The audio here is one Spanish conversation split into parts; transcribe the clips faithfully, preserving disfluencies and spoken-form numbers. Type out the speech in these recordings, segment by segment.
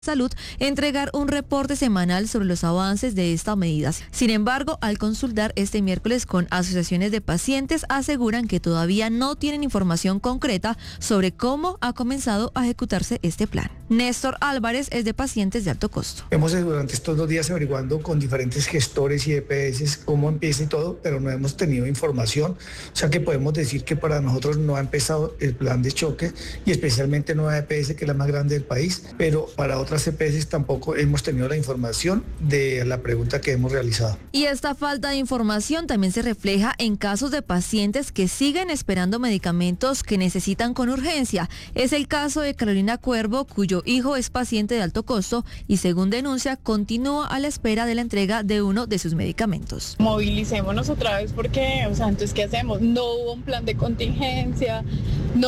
Salud entregar un reporte semanal sobre los avances de estas medidas. Sin embargo, al consultar este miércoles con asociaciones de pacientes, aseguran que todavía no tienen información concreta sobre cómo ha comenzado a ejecutarse este plan. Néstor Álvarez es de Pacientes de Alto Costo. Hemos durante estos dos días averiguando con diferentes gestores y E P S cómo empieza y todo, pero no hemos tenido información. O sea que podemos decir que para nosotros no ha empezado el plan de choque y especialmente Nueva E P S, que es la más grande del país, pero para otras E P S tampoco hemos tenido la información de la pregunta que hemos realizado. Y esta falta de información también se refleja en casos de pacientes que siguen esperando medicamentos que necesitan con urgencia. Es el caso de Carolina Cuervo, cuyo hijo es paciente de alto costo y, según denuncia, continúa a la espera de la entrega de uno de sus medicamentos. Movilicémonos otra vez porque, o sea, entonces, ¿qué hacemos? No hubo un plan de contingencia, no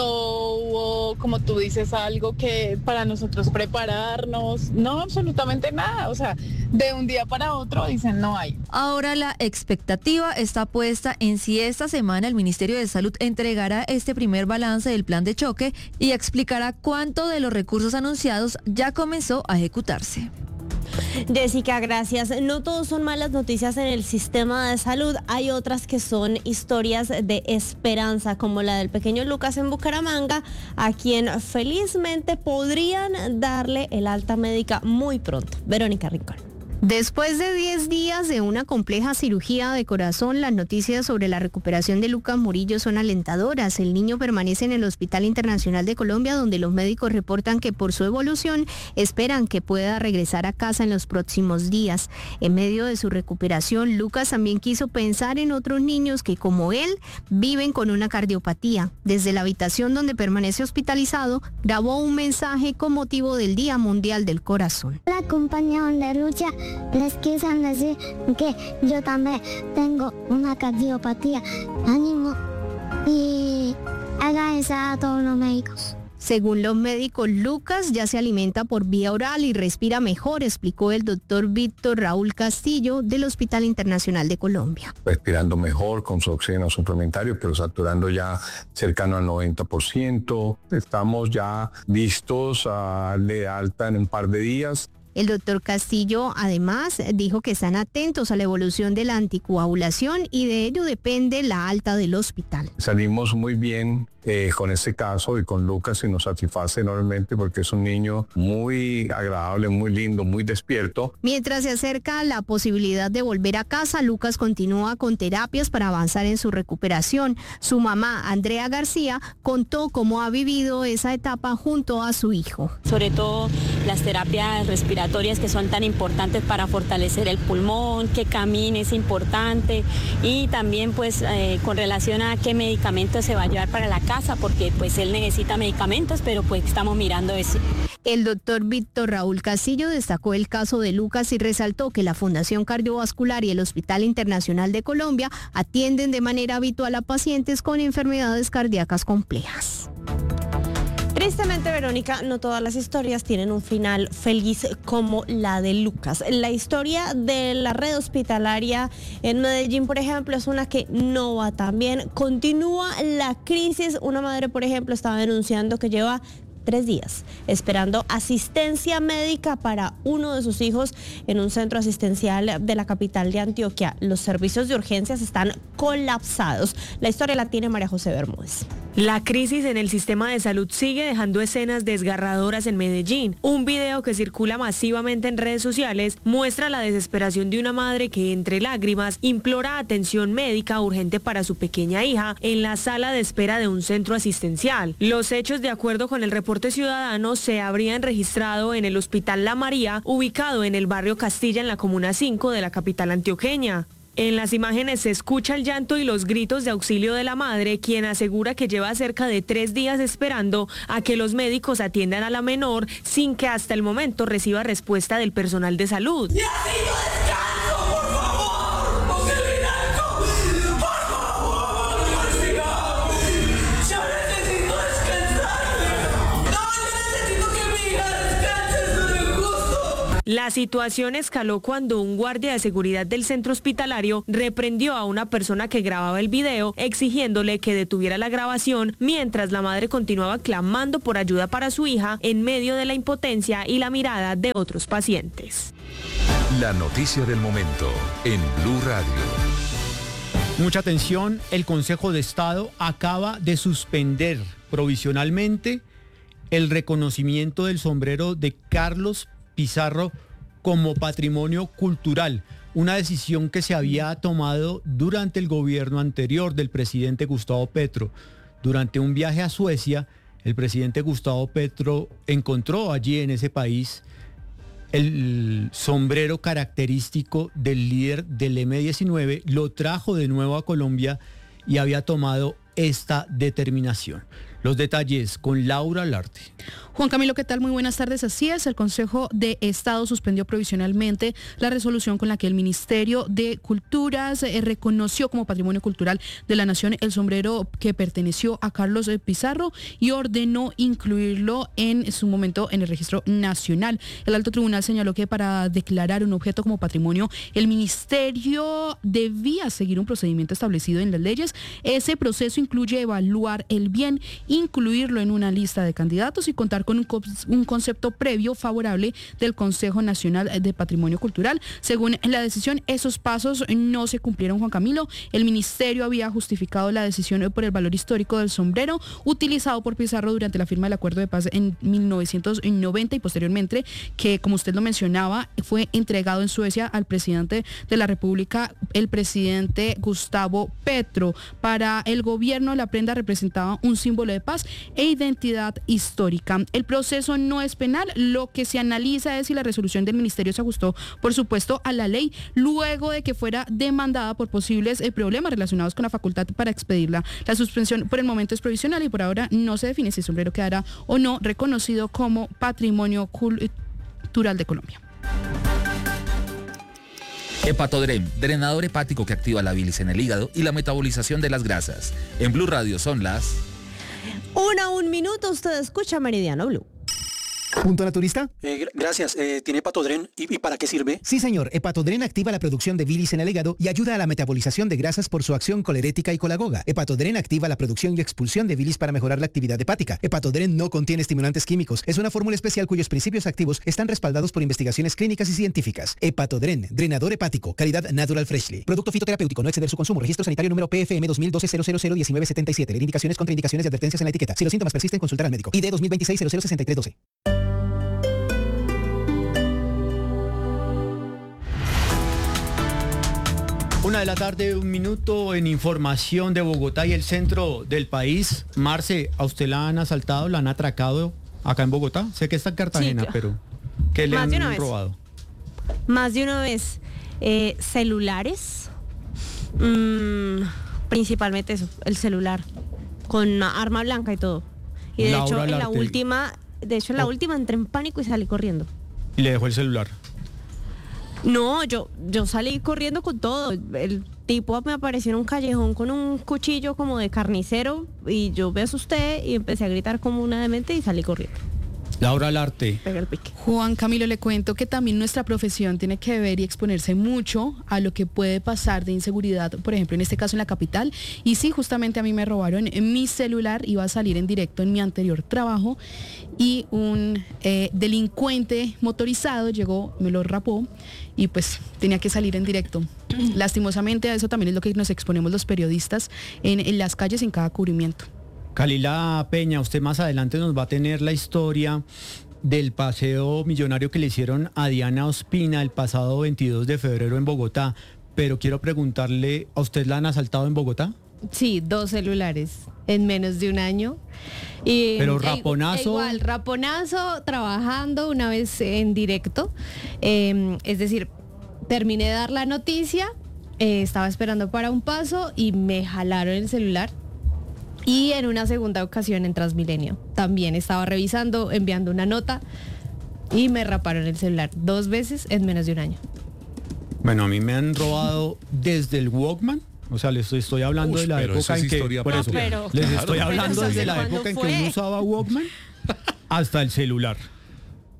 hubo, como tú dices, algo que para nosotros prepararnos, no, absolutamente nada, o sea, de un día para otro dicen no hay. Ahora la expectativa está puesta en si esta semana el Ministerio de Salud entregará este primer balance del plan de choque y explicará cuánto de los recursos anunciados ya comenzó a ejecutarse. Jessica, gracias. No todos son malas noticias en el sistema de salud. Hay otras que son historias de esperanza, como la del pequeño Lucas en Bucaramanga, a quien felizmente podrían darle el alta médica muy pronto. Verónica Rincón. Después de diez días de una compleja cirugía de corazón, las noticias sobre la recuperación de Lucas Murillo son alentadoras. El niño permanece en el Hospital Internacional de Colombia, donde los médicos reportan que por su evolución esperan que pueda regresar a casa en los próximos días. En medio de su recuperación, Lucas también quiso pensar en otros niños que, como él, viven con una cardiopatía. Desde la habitación donde permanece hospitalizado, grabó un mensaje con motivo del Día Mundial del Corazón. La compañía de lucha, les quise decir que yo también tengo una cardiopatía. Ánimo y agradecer a todos los médicos. Según los médicos, Lucas ya se alimenta por vía oral y respira mejor, explicó el doctor Víctor Raúl Castillo del Hospital Internacional de Colombia. Respirando mejor con su oxígeno suplementario, pero saturando ya cercano al noventa por ciento. Estamos ya listos a darle alta en un par de días. El doctor Castillo además dijo que están atentos a la evolución de la anticoagulación y de ello depende la alta del hospital. Salimos muy bien eh, con este caso y con Lucas y nos satisface enormemente porque es un niño muy agradable, muy lindo, muy despierto. Mientras se acerca la posibilidad de volver a casa, Lucas continúa con terapias para avanzar en su recuperación. Su mamá, Andrea García, contó cómo ha vivido esa etapa junto a su hijo. Sobre todo las terapias respiratorias que son tan importantes para fortalecer el pulmón, que camine es importante y también pues eh, con relación a qué medicamentos se va a llevar para la casa, porque pues él necesita medicamentos, pero pues estamos mirando eso. El doctor Víctor Raúl Castillo destacó el caso de Lucas y resaltó que la Fundación Cardiovascular y el Hospital Internacional de Colombia atienden de manera habitual a pacientes con enfermedades cardíacas complejas. Tristemente, Verónica, no todas las historias tienen un final feliz como la de Lucas. La historia de la red hospitalaria en Medellín, por ejemplo, es una que no va tan bien. Continúa la crisis. Una madre, por ejemplo, estaba denunciando que lleva tres días esperando asistencia médica para uno de sus hijos en un centro asistencial de la capital de Antioquia. Los servicios de urgencias están colapsados. La historia la tiene María José Bermúdez. La crisis en el sistema de salud sigue dejando escenas desgarradoras en Medellín. Un video que circula masivamente en redes sociales muestra la desesperación de una madre que entre lágrimas implora atención médica urgente para su pequeña hija en la sala de espera de un centro asistencial. Los hechos, de acuerdo con el reporte ciudadano, se habrían registrado en el Hospital La María, ubicado en el barrio Castilla, en la comuna cinco de la capital antioqueña. En las imágenes se escucha el llanto y los gritos de auxilio de la madre, quien asegura que lleva cerca de tres días esperando a que los médicos atiendan a la menor sin que hasta el momento reciba respuesta del personal de salud. La situación escaló cuando un guardia de seguridad del centro hospitalario reprendió a una persona que grababa el video, exigiéndole que detuviera la grabación mientras la madre continuaba clamando por ayuda para su hija en medio de la impotencia y la mirada de otros pacientes. La noticia del momento en Blue Radio. Mucha atención, el Consejo de Estado acaba de suspender provisionalmente el reconocimiento del sombrero de Carlos Pizarro como patrimonio cultural, una decisión que se había tomado durante el gobierno anterior del presidente Gustavo Petro. Durante un viaje a Suecia, el presidente Gustavo Petro encontró allí en ese país el sombrero característico del líder del eme diecinueve, lo trajo de nuevo a Colombia y había tomado esta determinación. Los detalles con Laura Larte. Juan Camilo, ¿qué tal? Muy buenas tardes. Así es, el Consejo de Estado suspendió provisionalmente la resolución con la que el Ministerio de Culturas eh, reconoció como patrimonio cultural de la nación el sombrero que perteneció a Carlos Pizarro y ordenó incluirlo en su momento en el registro nacional. El alto tribunal señaló que para declarar un objeto como patrimonio, el Ministerio debía seguir un procedimiento establecido en las leyes. Ese proceso incluye evaluar el bien, incluirlo en una lista de candidatos y contar con un, co- un concepto previo favorable del Consejo Nacional de Patrimonio Cultural. Según la decisión, esos pasos no se cumplieron, Juan Camilo. El ministerio había justificado la decisión por el valor histórico del sombrero utilizado por Pizarro durante la firma del Acuerdo de Paz en mil novecientos noventa y posteriormente, que, como usted lo mencionaba, fue entregado en Suecia al presidente de la República, el presidente Gustavo Petro. Para el gobierno, la prenda representaba un símbolo de paz e identidad histórica. El proceso no es penal, lo que se analiza es si la resolución del ministerio se ajustó, por supuesto, a la ley, luego de que fuera demandada por posibles eh, problemas relacionados con la facultad para expedirla. La suspensión por el momento es provisional y por ahora no se define si el sombrero quedará o no reconocido como patrimonio cultural de Colombia. Hepatodrem, drenador hepático que activa la bilis en el hígado y la metabolización de las grasas. En Blue Radio son las... Una, un minuto, usted escucha Meridiano Blue. ¿Punto naturista? Eh, gracias. Eh, ¿Tiene Hepatodren? ¿Y, ¿Y para qué sirve? Sí, señor. Hepatodren activa la producción de bilis en el hígado y ayuda a la metabolización de grasas por su acción colerética y colagoga. Hepatodren activa la producción y expulsión de bilis para mejorar la actividad hepática. Hepatodren no contiene estimulantes químicos. Es una fórmula especial cuyos principios activos están respaldados por investigaciones clínicas y científicas. Hepatodren, drenador hepático, calidad Natural Freshly. Producto fitoterapéutico, no exceder su consumo. Registro sanitario número P F M dos mil doce cero cero cero diecinueve setenta y siete. Leer indicaciones, contraindicaciones y advertencias en la etiqueta. Si los síntomas persisten, consultar al médico. I D dos mil veintiséis cero cero sesenta y tres doce. Una de la tarde, un minuto en información de Bogotá y el centro del país. Marce, ¿a usted la han asaltado, la han atracado acá en Bogotá? Sé que está en Cartagena, sí, pero ¿qué le han robado? Más de una vez. Eh, celulares, mmm, principalmente eso, el celular, con arma blanca y todo. Y de Laura hecho, en la última, de hecho, en la oh. última entré en pánico y salí corriendo. ¿Y le dejó el celular? No, yo, yo salí corriendo con todo. El tipo me apareció en un callejón con un cuchillo como de carnicero y yo me asusté y empecé a gritar como una demente y salí corriendo. Laura Larte. Juan Camilo, le cuento que también nuestra profesión tiene que ver y exponerse mucho a lo que puede pasar de inseguridad, por ejemplo, en este caso en la capital. Y sí, justamente a mí me robaron mi celular, iba a salir en directo en mi anterior trabajo y un eh, delincuente motorizado llegó, me lo rapó y pues tenía que salir en directo. Lastimosamente a eso también es lo que nos exponemos los periodistas en, en las calles en cada cubrimiento. Kalila Peña, usted más adelante nos va a tener la historia del paseo millonario que le hicieron a Diana Ospina el pasado veintidós de febrero en Bogotá, pero quiero preguntarle, ¿a usted la han asaltado en Bogotá? Sí, dos celulares en menos de un año. Y, pero raponazo. E, igual, raponazo, trabajando una vez en directo, eh, es decir, terminé de dar la noticia, eh, estaba esperando para un paso y me jalaron el celular. Y en una segunda ocasión en Transmilenio. También estaba revisando, enviando una nota y me raparon el celular dos veces en menos de un año. Bueno, a mí me han robado desde el Walkman. O sea, les estoy hablando Uy, de la época en que... Por eso, pero, les claro, estoy hablando desde la época en que uno usaba Walkman hasta el celular.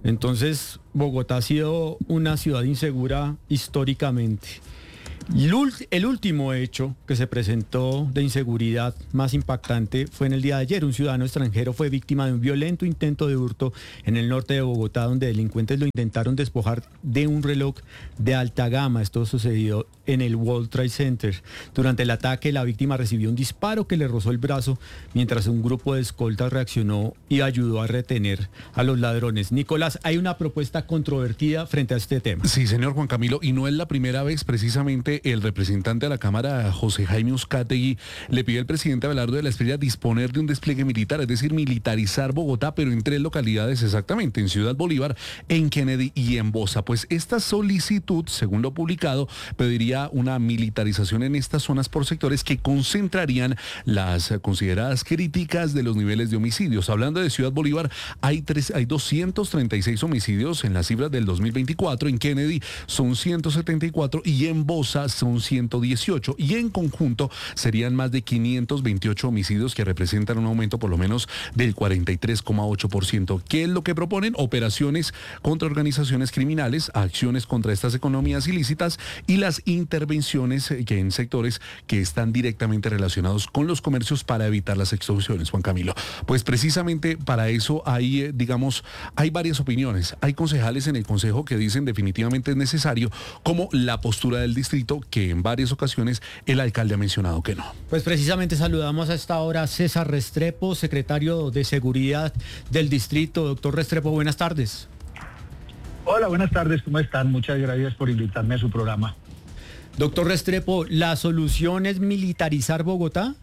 Entonces, Bogotá ha sido una ciudad insegura históricamente. Y el, ult- el último hecho que se presentó de inseguridad más impactante fue en el día de ayer. Un ciudadano extranjero fue víctima de un violento intento de hurto en el norte de Bogotá, donde delincuentes lo intentaron despojar de un reloj de alta gama. Esto sucedió en el World Trade Center. Durante el ataque, la víctima recibió un disparo que le rozó el brazo, mientras un grupo de escoltas reaccionó y ayudó a retener a los ladrones. Nicolás, hay una propuesta controvertida frente a este tema. Sí, señor Juan Camilo, y no es la primera vez. Precisamente el representante de la Cámara, José Jaime Uzcategui, le pidió al presidente Abelardo de la Espriella disponer de un despliegue militar, es decir, militarizar Bogotá, pero en tres localidades exactamente, en Ciudad Bolívar, en Kennedy y en Bosa. Pues esta solicitud, según lo publicado, pediría una militarización en estas zonas por sectores que concentrarían las consideradas críticas de los niveles de homicidios. Hablando de Ciudad Bolívar, hay, tres, hay doscientos treinta y seis homicidios en las cifras del dos mil veinticuatro, en Kennedy son ciento setenta y cuatro y en Bosa son ciento dieciocho, y en conjunto serían más de quinientos veintiocho homicidios, que representan un aumento por lo menos del cuarenta y tres coma ocho por ciento. ¿Qué es lo que proponen? Operaciones contra organizaciones criminales, acciones contra estas economías ilícitas y las intervenciones que en sectores que están directamente relacionados con los comercios para evitar las extorsiones. Juan Camilo, pues precisamente para eso hay, eh, digamos, hay varias opiniones. Hay concejales en el Consejo que dicen definitivamente es necesario, como la postura del distrito, que en varias ocasiones el alcalde ha mencionado que no. Pues precisamente saludamos a esta hora a César Restrepo, secretario de Seguridad del distrito. Doctor Restrepo, buenas tardes. Hola, buenas tardes, ¿cómo están? Muchas gracias por invitarme a su programa. Doctor Restrepo, ¿la solución es militarizar Bogotá?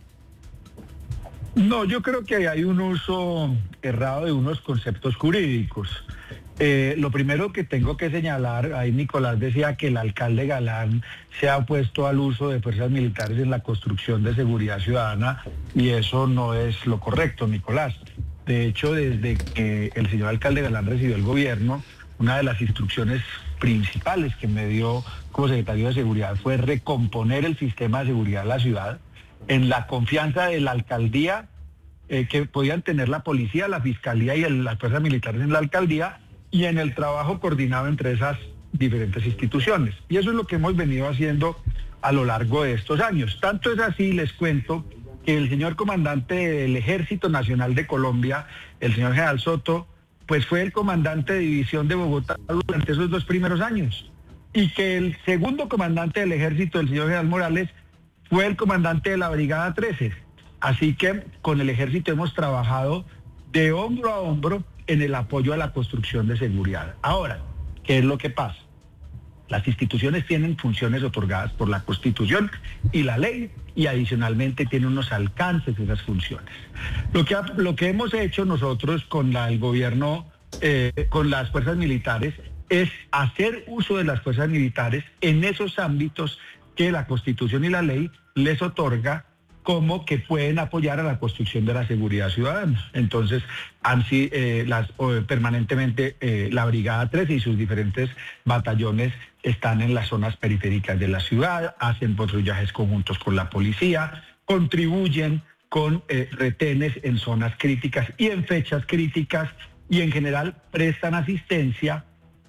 No, yo creo que hay un uso errado de unos conceptos jurídicos. Eh, lo primero que tengo que señalar, ahí Nicolás decía que el alcalde Galán se ha opuesto al uso de fuerzas militares en la construcción de seguridad ciudadana, y eso no es lo correcto, Nicolás. De hecho, desde que el señor alcalde Galán recibió el gobierno, una de las instrucciones principales que me dio como secretario de Seguridad fue recomponer el sistema de seguridad de la ciudad en la confianza de la alcaldía eh, que podían tener la policía, la fiscalía y el, las fuerzas militares en la alcaldía, y en el trabajo coordinado entre esas diferentes instituciones. Y eso es lo que hemos venido haciendo a lo largo de estos años. Tanto es así, les cuento, que el señor comandante del Ejército Nacional de Colombia, el señor general Soto, pues fue el comandante de división de Bogotá durante esos dos primeros años. Y que el segundo comandante del Ejército, el señor general Morales, fue el comandante de la Brigada trece. Así que con el Ejército hemos trabajado de hombro a hombro en el apoyo a la construcción de seguridad. Ahora, ¿qué es lo que pasa? Las instituciones tienen funciones otorgadas por la Constitución y la ley, y adicionalmente tienen unos alcances de esas funciones. Lo que, ha, lo que hemos hecho nosotros con la, el gobierno, eh, con las fuerzas militares, es hacer uso de las fuerzas militares en esos ámbitos que la Constitución y la ley les otorga, como que pueden apoyar a la construcción de la seguridad ciudadana. Entonces, han sido eh, las, eh, permanentemente eh, la Brigada trece y sus diferentes batallones están en las zonas periféricas de la ciudad, hacen patrullajes conjuntos con la policía, contribuyen con eh, retenes en zonas críticas y en fechas críticas, y en general prestan asistencia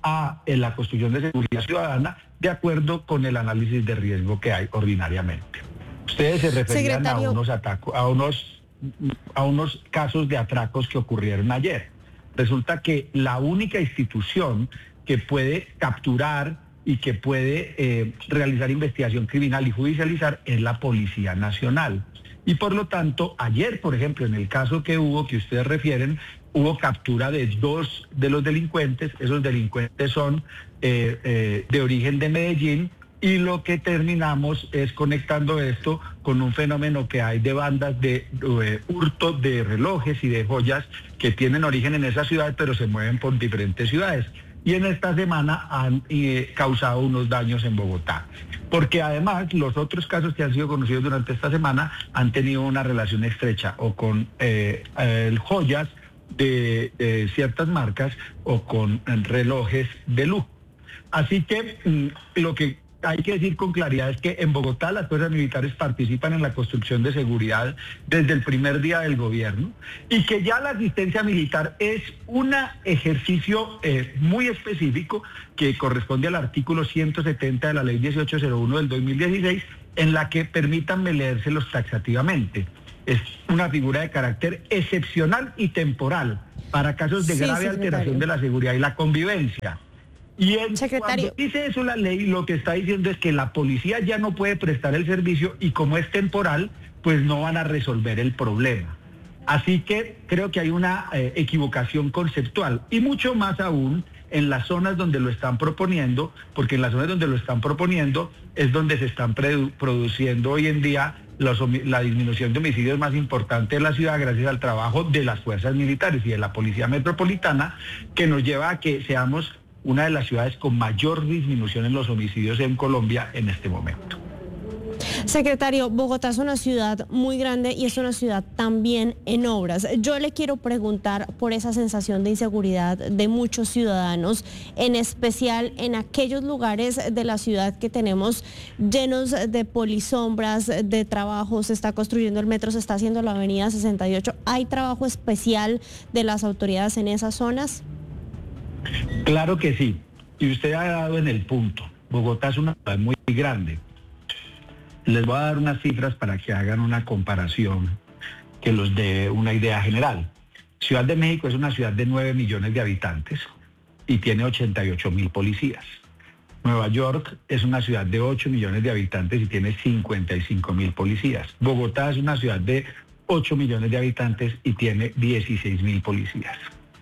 a en la construcción de seguridad ciudadana de acuerdo con el análisis de riesgo que hay ordinariamente. Ustedes se referían a unos atacos, a unos, a unos casos de atracos que ocurrieron ayer. Resulta que la única institución que puede capturar y que puede eh, realizar investigación criminal y judicializar es la Policía Nacional. Y por lo tanto, ayer, por ejemplo, en el caso que hubo, que ustedes refieren, hubo captura de dos de los delincuentes. Esos delincuentes son eh, eh, de origen de Medellín, y lo que terminamos es conectando esto con un fenómeno que hay de bandas de eh, hurto de relojes y de joyas que tienen origen en esa ciudad, pero se mueven por diferentes ciudades. Y en esta semana han eh, causado unos daños en Bogotá. Porque además los otros casos que han sido conocidos durante esta semana han tenido una relación estrecha o con eh, eh, joyas de, de ciertas marcas o con eh, relojes de lujo. Así que mm, lo que hay que decir con claridad es que en Bogotá las fuerzas militares participan en la construcción de seguridad desde el primer día del gobierno y que ya la asistencia militar es un ejercicio eh, muy específico que corresponde al artículo ciento setenta de la ley dieciocho cero uno del dos mil dieciséis, en la que permítanme leérselos taxativamente. Es una figura de carácter excepcional y temporal para casos de Sí, grave secretario. alteración de la seguridad y la convivencia. Y en, Secretario. cuando dice eso la ley, lo que está diciendo es que la policía ya no puede prestar el servicio y como es temporal, pues no van a resolver el problema. Así que creo que hay una eh, equivocación conceptual y mucho más aún en las zonas donde lo están proponiendo, porque en las zonas donde lo están proponiendo es donde se están produ- produciendo hoy en día los homi- la disminución de homicidios más importante de la ciudad gracias al trabajo de las fuerzas militares y de la Policía Metropolitana, que nos lleva a que seamos una de las ciudades con mayor disminución en los homicidios en Colombia en este momento. Secretario, Bogotá es una ciudad muy grande y es una ciudad también en obras. Yo le quiero preguntar por esa sensación de inseguridad de muchos ciudadanos, en especial en aquellos lugares de la ciudad que tenemos llenos de polisombras, de trabajo. Se está construyendo el metro, se está haciendo la avenida sesenta y ocho. ¿Hay trabajo especial de las autoridades en esas zonas? Claro que sí, y usted ha dado en el punto. Bogotá es una ciudad muy grande. Les voy a dar unas cifras para que hagan una comparación que los dé una idea general. Ciudad de México es una ciudad de nueve millones de habitantes y tiene ochenta y ocho mil policías. Nueva York es una ciudad de ocho millones de habitantes y tiene cincuenta y cinco mil policías. Bogotá es una ciudad de ocho millones de habitantes y tiene dieciséis mil policías.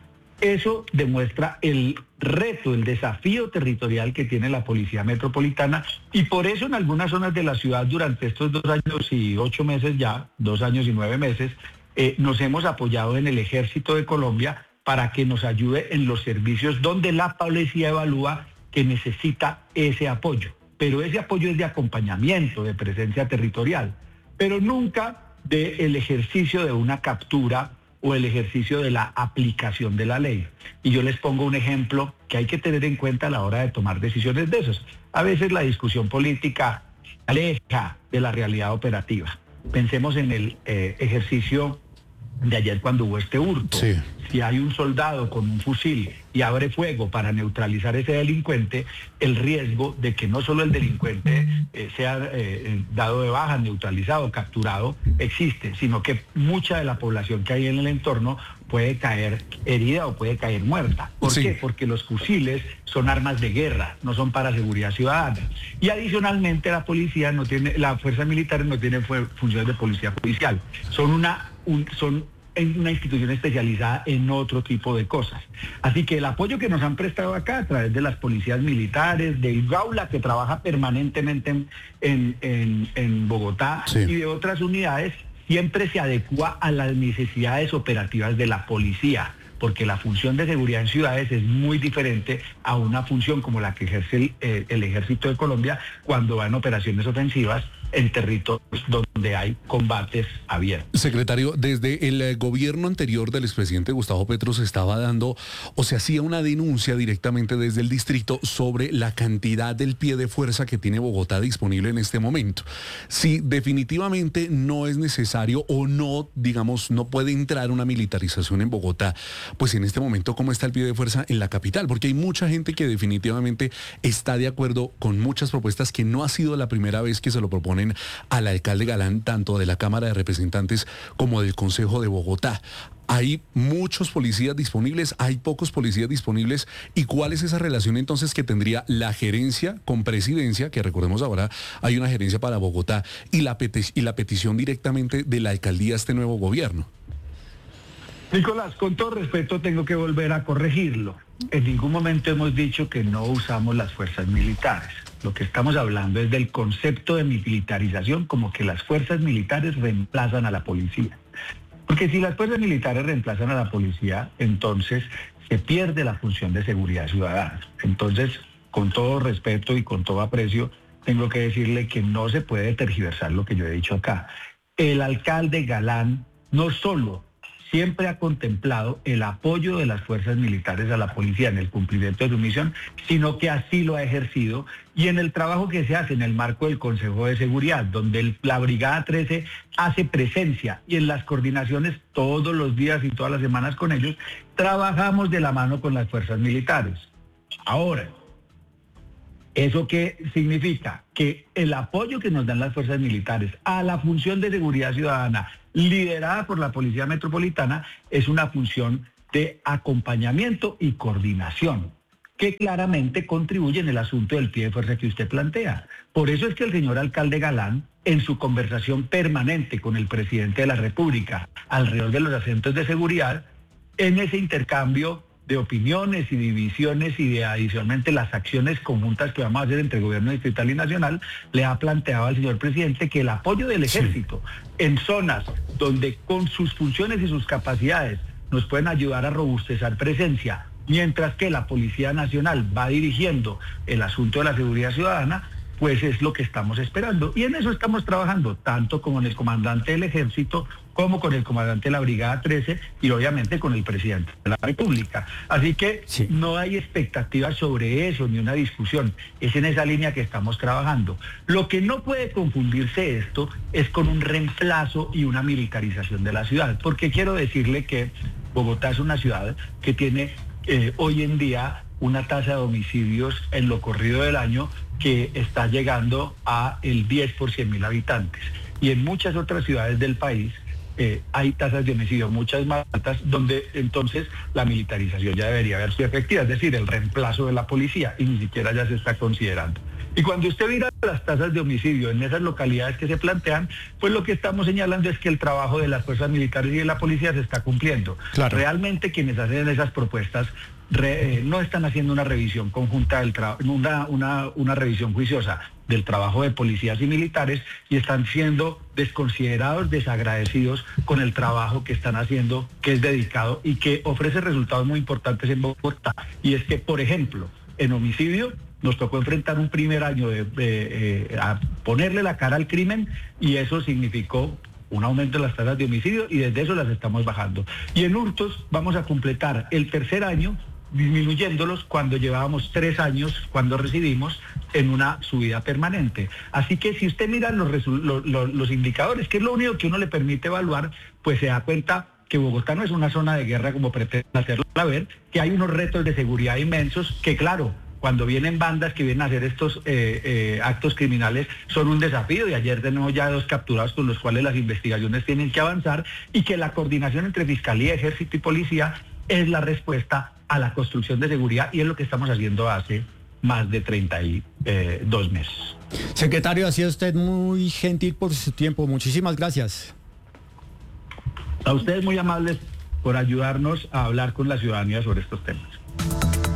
Eso demuestra el reto, el desafío territorial que tiene la Policía Metropolitana y por eso en algunas zonas de la ciudad durante estos dos años y ocho meses ya, dos años y nueve meses, eh, nos hemos apoyado en el Ejército de Colombia para que nos ayude en los servicios donde la policía evalúa que necesita ese apoyo. Pero ese apoyo es de acompañamiento, de presencia territorial, pero nunca del ejercicio de una captura o el ejercicio de la aplicación de la ley. Y yo les pongo un ejemplo que hay que tener en cuenta a la hora de tomar decisiones de esos. A veces la discusión política aleja de la realidad operativa. Pensemos en el eh, ejercicio de ayer cuando hubo este hurto. Sí. Si hay un soldado con un fusil y abre fuego para neutralizar ese delincuente, el riesgo de que no solo el delincuente eh, sea eh, dado de baja, neutralizado, capturado, existe, sino que mucha de la población que hay en el entorno puede caer herida o puede caer muerta. ¿Por Sí. qué? Porque los fusiles son armas de guerra, no son para seguridad ciudadana. Y adicionalmente la policía no tiene, la fuerza militar no tiene fu- funciones de policía judicial. Son una, un, son en una institución especializada en otro tipo de cosas. Así que el apoyo que nos han prestado acá a través de las policías militares, de Gaula, que trabaja permanentemente en, en, en, en Bogotá, Sí. y de otras unidades, siempre se adecua a las necesidades operativas de la policía, porque la función de seguridad en ciudades es muy diferente a una función como la que ejerce el, eh, el Ejército de Colombia cuando va en operaciones ofensivas en territorios donde hay combates abiertos. Secretario, desde el eh, gobierno anterior del expresidente Gustavo Petro se estaba dando o se hacía una denuncia directamente desde el distrito sobre la cantidad del pie de fuerza que tiene Bogotá disponible en este momento. Si definitivamente no es necesario o no, digamos, no puede entrar una militarización en Bogotá, pues en este momento, ¿cómo está el pie de fuerza en la capital? Porque hay mucha gente que definitivamente está de acuerdo con muchas propuestas que no ha sido la primera vez que se lo proponen al alcalde Galán, tanto de la Cámara de Representantes como del Consejo de Bogotá. Hay muchos policías disponibles, hay pocos policías disponibles. ¿Y cuál es esa relación entonces que tendría la gerencia con presidencia, que recordemos ahora hay una gerencia para Bogotá, y la, peti- y la petición directamente de la alcaldía a este nuevo gobierno? Nicolás, con todo respeto tengo que volver a corregirlo. En ningún momento hemos dicho que no usamos las fuerzas militares. Lo que estamos hablando es del concepto de militarización, como que las fuerzas militares reemplazan a la policía. Porque si las fuerzas militares reemplazan a la policía, entonces se pierde la función de seguridad ciudadana. Entonces, con todo respeto y con todo aprecio, tengo que decirle que no se puede tergiversar lo que yo he dicho acá. El alcalde Galán no solo siempre ha contemplado el apoyo de las fuerzas militares a la policía en el cumplimiento de su misión, sino que así lo ha ejercido, y en el trabajo que se hace en el marco del Consejo de Seguridad, donde el, la Brigada trece hace presencia, y en las coordinaciones todos los días y todas las semanas con ellos, trabajamos de la mano con las fuerzas militares. Ahora, ¿eso qué significa? Que el apoyo que nos dan las fuerzas militares a la función de seguridad ciudadana liderada por la Policía Metropolitana es una función de acompañamiento y coordinación que claramente contribuye en el asunto del pie de fuerza que usted plantea. Por eso es que el señor alcalde Galán, en su conversación permanente con el presidente de la República alrededor de los asuntos de seguridad, en ese intercambio de opiniones y divisiones y de adicionalmente las acciones conjuntas que vamos a hacer entre gobierno distrital y nacional, le ha planteado al señor presidente que el apoyo del ejército sí. en zonas donde con sus funciones y sus capacidades nos pueden ayudar a robustecer presencia, mientras que la Policía Nacional va dirigiendo el asunto de la seguridad ciudadana, pues es lo que estamos esperando. Y en eso estamos trabajando, tanto con el comandante del ejército como con el comandante de la Brigada trece y obviamente con el presidente de la República. Así que sí. no hay expectativas sobre eso, ni una discusión. Es en esa línea que estamos trabajando. Lo que no puede confundirse esto es con un reemplazo y una militarización de la ciudad, porque quiero decirle que Bogotá es una ciudad que tiene eh, hoy en día una tasa de homicidios en lo corrido del año que está llegando a el diez por cien mil habitantes. Y en muchas otras ciudades del país eh, hay tasas de homicidio muchas más altas, donde entonces la militarización ya debería haber sido efectiva, es decir, el reemplazo de la policía, y ni siquiera ya se está considerando. Y cuando usted mira las tasas de homicidio en esas localidades que se plantean, pues lo que estamos señalando es que el trabajo de las fuerzas militares y de la policía se está cumpliendo. Claro. Realmente quienes hacen esas propuestas Re, eh, no están haciendo una revisión conjunta, del tra una, una, una revisión juiciosa del trabajo de policías y militares, y están siendo desconsiderados, desagradecidos con el trabajo que están haciendo, que es dedicado y que ofrece resultados muy importantes en Bogotá. Y es que, por ejemplo, en homicidio nos tocó enfrentar un primer año de, de eh, a ponerle la cara al crimen, y eso significó un aumento de las tasas de homicidio, y desde eso las estamos bajando. Y en hurtos vamos a completar el tercer año disminuyéndolos cuando llevábamos tres años, cuando residimos, en una subida permanente. Así que si usted mira los, los, los indicadores, que es lo único que uno le permite evaluar, pues se da cuenta que Bogotá no es una zona de guerra como pretenden hacerla ver, que hay unos retos de seguridad inmensos, que claro, cuando vienen bandas que vienen a hacer estos eh, eh, actos criminales son un desafío, y ayer tenemos ya dos capturados con los cuales las investigaciones tienen que avanzar, y que la coordinación entre Fiscalía, Ejército y Policía es la respuesta a la construcción de seguridad, y es lo que estamos haciendo hace más de treinta y dos meses. Secretario, ha sido usted muy gentil por su tiempo. Muchísimas gracias. A ustedes muy amables por ayudarnos a hablar con la ciudadanía sobre estos temas.